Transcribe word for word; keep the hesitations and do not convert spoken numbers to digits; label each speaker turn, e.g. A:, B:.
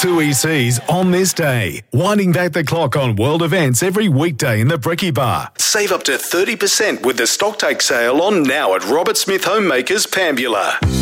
A: Two E Cs on this day. Winding back the clock on world events every weekday in the Bricky Bar. Save up to thirty percent with the Stocktake sale on now at Robert Smith Homemakers, Pambula.